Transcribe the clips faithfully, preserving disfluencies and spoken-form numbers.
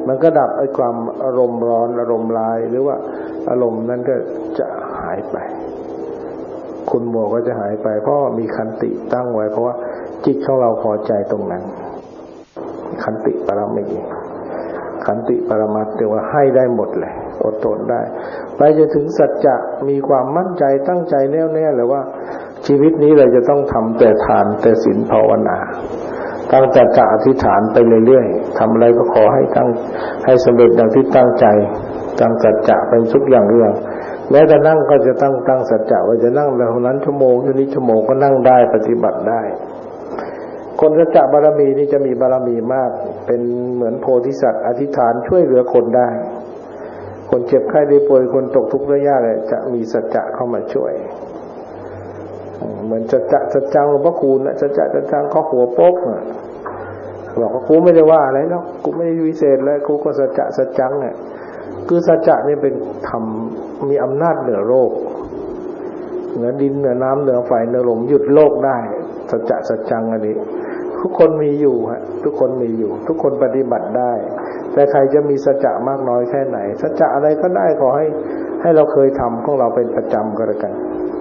มันก็ดับไอ้ความอารมณ์ร้อนอารมณ์ร้ายหรือว่าอารมณ์นั้นก็จะหายไปคุณโมก็จะหายไปเพราะมีขันติตั้งไว้เพราะว่าจิตของเราพอใจตรงนั้นขันติปรมีขันติปรมัตถ์เรียกว่าให้ได้หมดเลยอดทนได้ไปจนถึงสัจจะมีความมั่นใจตั้งใจแน่วแน่เลยว่าชีวิตนี้เราจะต้องทำแต่ทานแต่ศีลภาวนาตั้งแต่จะอธิษฐานไปเรื่อยๆทำอะไรก็ขอให้ตั้งให้สำเร็จดังที่ตั้งใจตั้งสัจจะเป็นทุกอย่างเรื่องแม้แต่นั่งก็จะตั้งตั้งสัจจะว่าจะนั่งแบบนั้นชั่วโมงชั่วนี้ชั่วโมงก็นั่งได้ปฏิบัติได้คนสัจจะบารมีนี่จะมีบารมีมากเป็นเหมือนโพธิสัตว์อธิษฐานช่วยเหลือคนได้คนเจ็บไข้ได้ป่วยคนตกทุกข์ได้ยากเลยจะมีสัจจะเข้ามาช่วยเหมือนสัจจะสัจจังหลวงพ่อคูณนะสัจจะสัจจังเขาหัวโป๊กน่ะบอกว่ากูไม่ได้ว่าอะไรแล้วกูไม่ได้วิเศษเลยกูก็สัจจะสัจจังเนี่ยคือสัจจะนี่เป็นธรรมมีอำนาจเหนือโลกเหนือดินเหนือน้ำเหนือไฟเหนือลมหยุดโลกได้สัจจะสัจจังอันนี้ทุกคนมีอยู่ฮะทุกคนมีอยู่ทุกคนปฏิบัติได้แต่ใครจะมีสัจจะมากน้อยแค่ไหนสัจจะอะไรก็ได้ขอให้ให้เราเคยทำของเราเป็นประจำก็แล้วกัน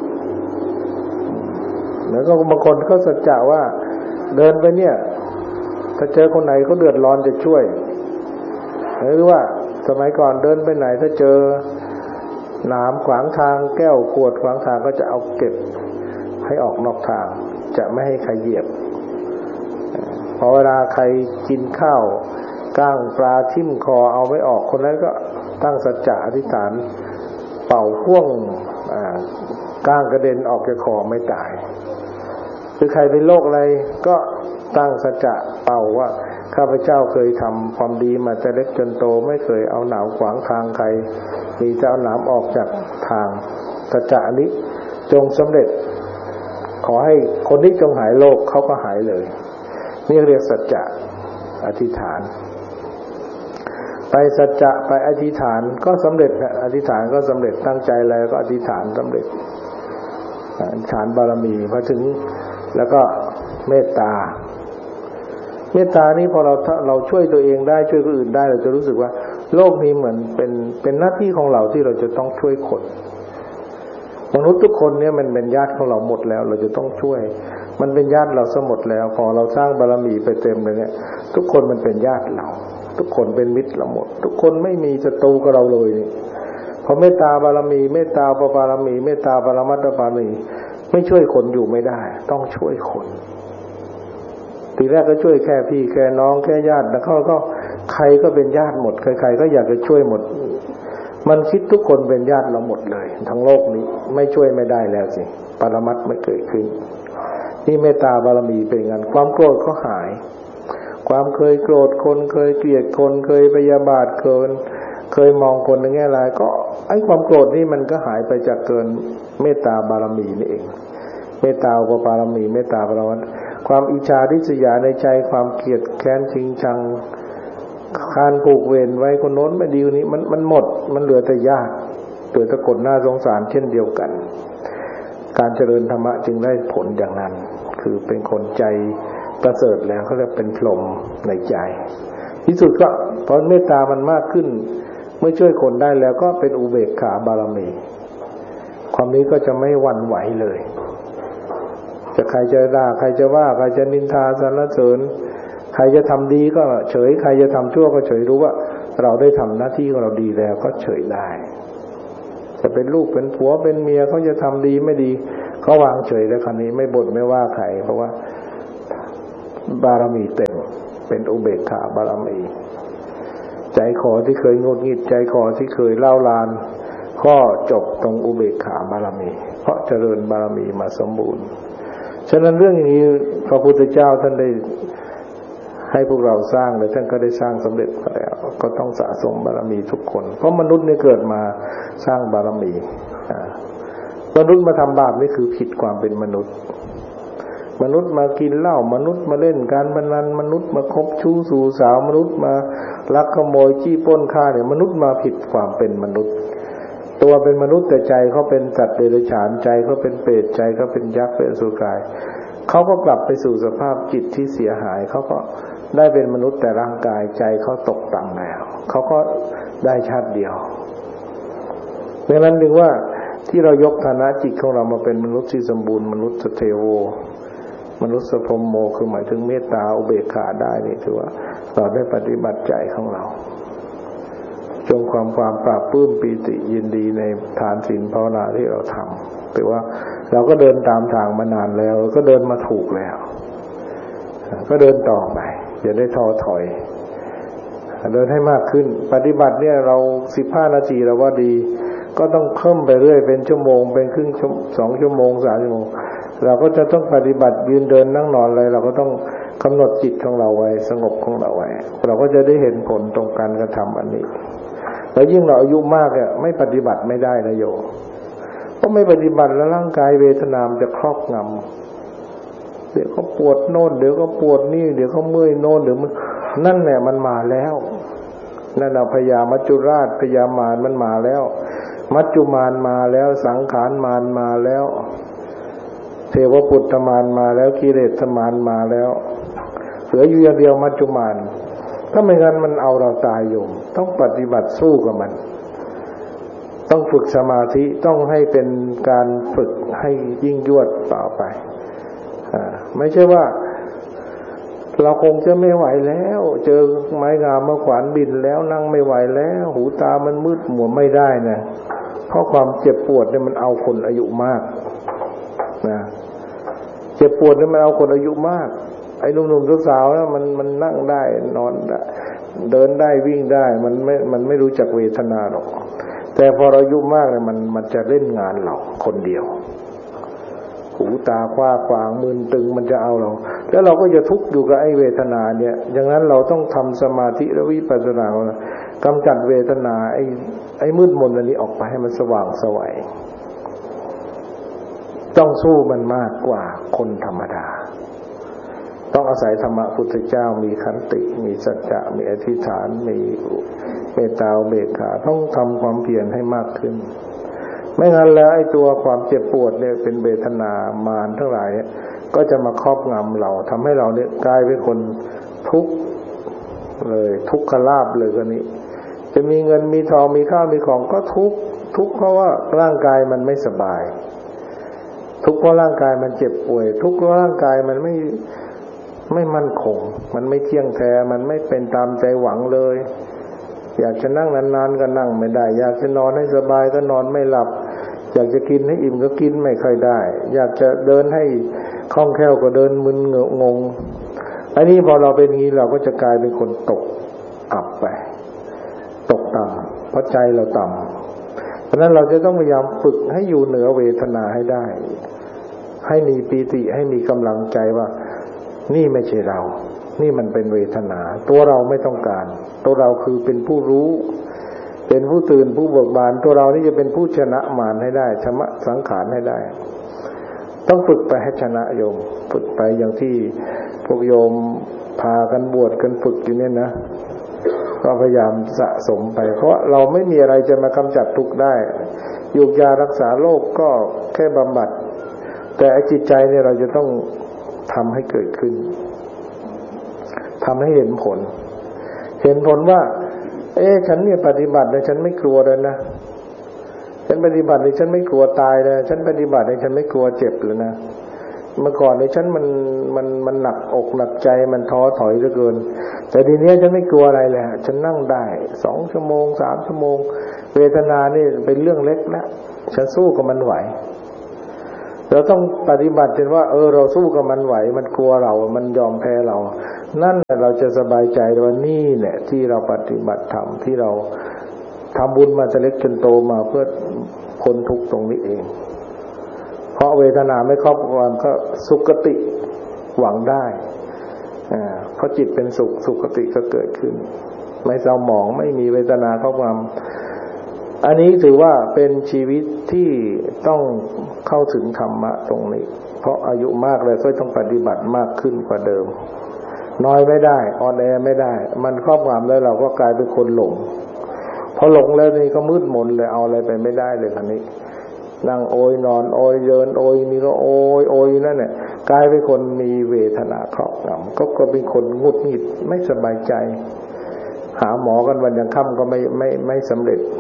แล้วก็บางคนเขาสัจจะว่าเดินไปเนี่ยถ้าเจอคนไหนเขาเดือดร้อนจะช่วยหรือว่าสมัยก่อนเดินไปไหนถ้าเจอหนามขวางทางแก้วขวดขวางทางก็จะเอาเก็บให้ออกนอกทางจะไม่ให้ใครเหยียบพอเวลาใครกินข้าวก้างปลาทิ่มคอเอาไม่ออกคนนั้นก็ตั้งสัจจะอธิษฐานเป่าพ่วงก้างกระเด็นออกจากคอไม่ตายคือใครเป็นโรคอะไรก็ตั้งสัจจะเป่าว่าข้าพเจ้าเคยทำความดีมาแต่เล็กจนโตไม่เคยเอาหนามขวางทางใครมีจะเอาหนามออกจากทางสัจจะนี้จงสำเร็จขอให้คนนี้จงหายโรคเขาก็หายเลยนี่เรียกสัจจะอธิษฐานไปสัจจะไปอธิษฐานก็สำเร็จอธิษฐานก็สำเร็จตั้งใจแล้วก็อธิษฐานสำเร็จอธิษฐานบารมีพอถึงแล้วก็เมตตาเมตตานี้พอเราเราช่วยตัวเองได้ช่วยคนอื่นได้เราจะรู้สึกว่าโลกนี้เหมือนเป็นเป็นหน้าที่ของเราที่เราจะต้องช่วยคนมนุษย์ทุกคนเนี่ยมันเป็นญาติของเราหมดแล้วเราจะต้องช่วยมันเป็นญาติเราซะหมดแล้วพอเราสร้างบารมีไปเต็มเลยเนี่ยทุกคนมันเป็นญาติเราทุกคนเป็นมิตรเราหมดทุกคนไม่มีศัตรูกับเราเลยนี่พอเมตตาบารมีเมตตาปปารมีเมตตาปรมัตถบารมีไม่ช่วยคนอยู่ไม่ได้ต้องช่วยคนทีแรกก็ช่วยแค่พี่แค่น้องแค่ญาติแล้วเขาก็ใครก็เป็นญาติหมดใครๆก็อยากจะช่วยหมดมันคิดทุกคนเป็นญาติเราหมดเลยทั้งโลกนี้ไม่ช่วยไม่ได้แล้วสิปรมัตถ์ไม่เกิดขึ้นนี่เมตตาบารมีเป็นงั้นความโกรธก็หายความเคยโกรธคนเคยเกลียดคนเคยพยาบาทเกินเคยมองคนในแง่ร้ายก็ไอ้ความโกรธนี่มันก็หายไปจากเกินเมตตาบารมีนี่เองเมตตาอุปปารมีเมตตาปรมัตถ์ความอิจฉาริษยาในใจความเกลียดแค้นชิงชังคานผูกเวรไว้คนโน้นไม่ดีคนนี้มันมันหมดมันเหลือแต่ญาติเหลือแต่กดหน้าสงสารเช่นเดียวกันการเจริญธรรมะจึงได้ผลอย่างนั้นคือเป็นคนใจประเสริฐแล้วเขาเรียกเป็นพรหมในใจที่สุดก็พอเมตตามันมากขึ้นเมื่อช่วยคนได้แล้วก็เป็นอุเบกขาบารมีความนี้ก็จะไม่หวั่นไหวเลยจะใครจะด่าใครจะว่าใครจะนินทาสรรเสริญใครจะทำดีก็เฉยใครจะทำชั่วก็เฉยรู้ว่าเราได้ทำหน้าที่ของเราดีแล้วก็เฉยได้จะเป็นลูกเป็นผัวเป็นเมียเขาจะทำดีไม่ดีเขาวางเฉยแล้วคราวนี้ไม่บ่นไม่ว่าใครเพราะว่าบารมีเต็มเป็นอุเบกขาบารมีใจคอที่เคยงดงิดใจคอที่เคยเล่าลานก็จบตรงอุเบกขาบารมีเพราะเจริญบารมีมาสมบูรณ์ฉะนั้นเรื่องอย่างนี้พระพุทธเจ้าท่านได้ให้พวกเราสร้างและท่านก็ได้สร้างสำเร็จก็แล้วก็ต้องสะสมบารมีทุกคนเพราะมนุษย์เนี่ยเกิดมาสร้างบารมีมนุษย์มาทำบาปนี่คือผิดความเป็นมนุษย์มนุษย์มากินเหล้ามนุษย์มาเล่นการพนันมนุษย์มาคบชู้สู่สาวมนุษย์มาลักขโมยจี้ปล้นฆ่าเนี่ยมนุษย์มาผิดความเป็นมนุษย์ตัวเป็นมนุษย์แต่ใจเขาเป็นสัตว์เดรัจฉานใจเขาเป็นเปรตใจเขาเป็นยักษ์เป็นอสุรกายเขาก็กลับไปสู่สภาพจิตที่เสียหายเขาก็ได้เป็นมนุษย์แต่ร่างกายใจเขาตกต่ำแล้วเขาก็ได้ชาติเดียวดังนั้นจึงว่าที่เรายกฐานะจิตของเรามาเป็นมนุษย์ที่สมบูรณ์มนุษย์เทโวมนุษย์พรหมโมคือหมายถึงเมตตาอุเบกขาได้นี่ถือว่าเราได้ปฏิบัติใจของเราจงความความปราบปลื้มปีติยินดีในทานศีลภาวนาที่เราทำแต่ว่าเราก็เดินตามทางมานานแล้วก็เดินมาถูกแล้วก็เดินต่อไปอย่าได้ท้อถอยเดินให้มากขึ้นปฏิบัติเนี่ยเราสิบห้านาทีเราว่าดีก็ต้องเพิ่มไปเรื่อยเป็นชั่วโมงเป็นครึ่งชั่วสองชั่วโมงสามชั่วโมงเราก็จะต้องปฏิบัติยืนเดินนั่งนอนอะไรเราก็ต้องกำหนดจิตของเราไว้สงบของเราไว้เราก็จะได้เห็นผลตรงการกระทำอันนี้แล้วยิ่งเราอายุมากเนี่ยไม่ปฏิบัติไม่ได้นะโยมเพราะไม่ปฏิบัติแล้วร่างกายเวทนามจะครอบงำเดี๋ยวก็ปวดโน่นเดี๋ยวก็ปวดนี่เดี๋ยวก็เมื่อยโน่นเดี๋ยวมันนั่นแหละมันมาแล้วนั่นเอาพยามัจจุราชพยามารมันมาแล้วมัจจุมารมาแล้วสังขารมารมาแล้วเทวปุตตมารมาแล้วกิเลสมารมาแล้วเหลืออยู่อย่างเดียวมัจจุมารถ้าไม่งั้นมันเอาเราตายโยมต้องปฏิบัติสู้กับมันต้องฝึกสมาธิต้องให้เป็นการฝึกให้ยิ่งยวดต่อไปอ่าไม่ใช่ว่าเราคงจะไม่ไหวแล้วเจอไม้งามมาขวานบินแล้วนั่งไม่ไหวแล้วหูตามันมืดมัวไม่ได้นะเพราะความเจ็บปวดเนี่ยมันเอาคนอายุมากนะเจ็บปวดเนี่ยมันเอาคนอายุมากไอ้หนุ่มๆสาวๆแล้วมันมันนั่งได้นอนได้เดินได้วิ่งได้มันไม่มันไม่รู้จักเวทนาหรอกแต่พอเราอายุมากเนี่ยมันมันจะเล่นงานเราคนเดียวหูตาคว้าขวางมึนตึงมันจะเอาเราแล้วเราก็จะทุกข์อยู่กับไอ้เวทนาเนี่ยอย่างนั้นเราต้องทำสมาธิและวิปัสสนากำจัดเวทนาไอ้ไอ้มืดมนอันนี้ออกไปให้มันสว่างไสวต้องสู้มันมากกว่าคนธรรมดาต้องอาศัยธรรมะพุทธเจ้ามีขันติมีสัจจะมีอธิษฐานมีเมตตาเบกขาต้องทำความเพียรให้มากขึ้นไม่งั้นแล้วไอ้ตัวความเจ็บปวดเนี่ยเป็นเวทนามารทั้งหลายก็จะมาครอบงำเราทำให้เราเนี่ยกลายเป็นคนทุกข์เลยทุกขลาภเลยก็นี้จะมีเงินมีทองมีข้าวมีของก็ทุกข์ทุกข์เพราะว่าร่างกายมันไม่สบายทุกข์เพราะร่างกายมันเจ็บป่วยทุกข์เพราะร่างกายมันไม่ไม่มั่นคงมันไม่เที่ยงแท้มันไม่เป็นตามใจหวังเลยอยากจะนั่งนานๆก็นั่งไม่ได้อยากจะนอนให้สบายก็นอนไม่หลับอยากจะกินให้อิ่มก็กินไม่ค่อยได้อยากจะเดินให้คล่องแคล่วก็เดินมึนงงอันนี้พอเราเป็นอย่างนี้เราก็จะกลายเป็นคนตกอับไปตกต่ำเพราะใจเราต่ำเพราะนั้นเราจะต้องพยายามฝึกให้อยู่เหนือเวทนาให้ได้ให้มีปีติให้มีกำลังใจว่านี่ไม่ใช่เรานี่มันเป็นเวทนาตัวเราไม่ต้องการตัวเราคือเป็นผู้รู้เป็นผู้ตื่นผู้เบิกบานตัวเรานี่จะเป็นผู้ชนะมารให้ได้ชนะสังขารให้ได้ต้องฝึกไปให้ชนะโยมฝึกไปอย่างที่พวกโยมพากันบวชกันฝึกอยู่เนี่ยนะก็พยายามสะสมไปเพราะเราไม่มีอะไรจะมากำจัดทุกข์ได้ยุกยารักษาโรคก็แค่บำบัดแต่จิตใจเนี่ยเราจะต้องทำให้เกิดขึ้นทำให้เห็นผลเห็นผลว่าเอ๊ะฉันเนี่ยปฏิบัติเนี่ยฉันไม่กลัวเลยนะฉันปฏิบัติเนี่ยฉันไม่กลัวตายเลยฉันปฏิบัติเนี่ยฉันไม่กลัวเจ็บเลยนะเมื่อก่อนเนี่ยฉันมันมันมันหนักอกหนักใจมันท้อถอยเหลือเกินแต่ทีนี้ฉันไม่กลัวอะไรเลยฉันนั่งได้สองชั่วโมงสามชั่วโมงเวทนานี่เป็นเรื่องเล็กนะฉันสู้กับมันไหวเราต้องปฏิบัติจนว่าเออเราสู้กับมันไหวมันกลัวเรามันยอมแพ้เรานั่นแหละเราจะสบายใจว่านี่แหละที่เราปฏิบัติธรรมที่เราทำบุญมาแต่เล็กจนโตมาเพื่อพ้นทุกข์ตรงนี้เองเพราะเวทนาไม่ครอบงำก็สุขติหวังได้อ่าเพราะจิตเป็นสุขสุขติก็เกิดขึ้นไม่เศร้าหมองไม่มีเวทนาครอบงำอันนี้ถือว่าเป็นชีวิตที่ต้องเข้าถึงธรรมะตรงนี้เพราะอายุมากเลยก็ต้องปฏิบัติมากขึ้นกว่าเดิมน้อยไม่ได้อ่อนแอไม่ได้มันครอบงำแล้วเราก็กลายเป็นคนหลงพอหลงแล้วนี่ก็มืดมนเลยเอาอะไรไปไม่ได้เลยคันนี้นั่งโอยนอนโอยเดินโอยนี่ก็โอยโอยนั่นแหละกลายเป็นคนมีเวทนาครอบงำก็ก็เป็นคนงุดหงิดไม่สบายใจหาหมอกันวันยังค่ำก็ไม่ไม่ไม่สำเร็จ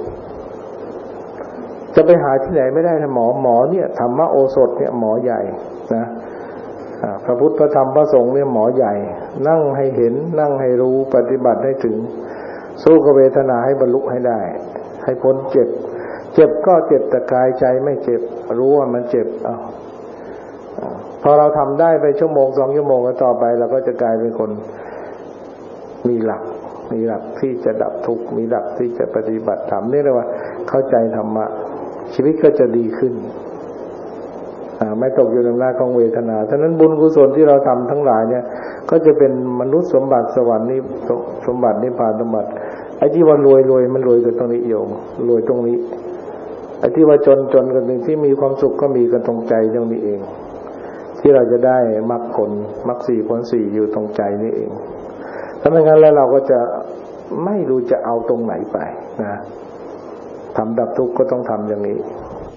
จะไปหาที่ไหนไม่ได้ถ้าหมอหมอเนี่ยธรรมโอสถเนี่ยหมอใหญ่นะพระพุทธพระธรรมพระสงฆ์เนี่ยหมอใหญ่นั่งให้เห็นนั่งให้รู้ปฏิบัติให้ถึงสู้กับเวทนาให้บรรลุให้ได้ให้พ้นเจ็บเจ็บก็เจ็บแต่กายใจไม่เจ็บรู้ว่ามันเจ็บอ้าวพอเราทำได้ไปชั่วโมงสองชั่วโมงแล้วต่อไปเราก็จะกลายเป็นคนมีหลักมีหลักที่จะดับทุกข์มีหลักที่จะปฏิบัติธรรมนี่เรียกว่าเข้าใจธรรมะชีวิตก็จะดีขึ้นไม่ตกอยู่ในอำนาจของเวทนาฉะนั้นบุญกุศลที่เราทำทั้งหลายเนี่ยก็จะเป็นมนุษย์สมบัติสวรรค์นี่สมบัตินิพพานสมบัติไอ้ที่ว่ารวยรวยมันรวยกันตรงนี้โยมรวยตรงนี้ไอ้ที่ว่าจนจนกันหนึ่งที่มีความสุขก็มีกันตรงใจตรงนี้เองที่เราจะได้มรรคผลมรรคสี่ผลสี่อยู่ตรงใจนี่เองถ้าไม่งั้นแล้วเราก็จะไม่รู้จะเอาตรงไหนไปนะทำดับทุกข์ก็ต้องทำอย่างนี้